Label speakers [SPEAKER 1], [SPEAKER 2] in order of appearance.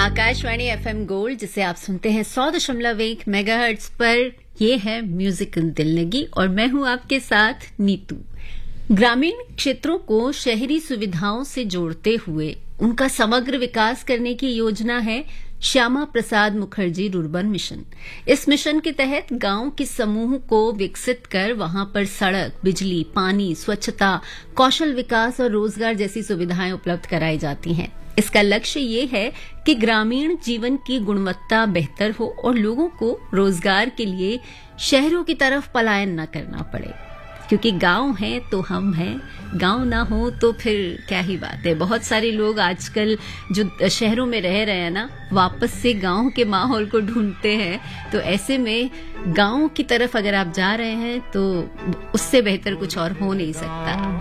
[SPEAKER 1] Akashvani FM gold जिसे आप सुनते हैं 100.1 मेगाहर्ट्ज पर। ये है म्यूजिक दिल लगी और मैं हूं आपके साथ नीतू। ग्रामीण क्षेत्रों को शहरी सुविधाओं से जोड़ते हुए उनका समग्र विकास करने की योजना है श्यामा प्रसाद मुखर्जी रुर्बन मिशन। इस मिशन के तहत गांव के समूह को विकसित कर वहां पर सड़क, बिजली, पानी, स्वच्छता, कौशल विकास और रोजगार जैसी सुविधाएं उपलब्ध कराई जाती हैं। इसका लक्ष्य ये है कि ग्रामीण जीवन की गुणवत्ता बेहतर हो और लोगों को रोजगार के लिए शहरों की तरफ पलायन न करना पड़े, क्योंकि गांव है तो हम हैं, गांव ना हो तो फिर क्या ही बात है। बहुत सारे लोग आजकल जो शहरों में रह रहे हैं ना, वापस से गांव के माहौल को ढूंढते हैं। तो ऐसे में गांव की तरफ अगर आप जा रहे हैं तो उससे बेहतर कुछ और हो नहीं सकता।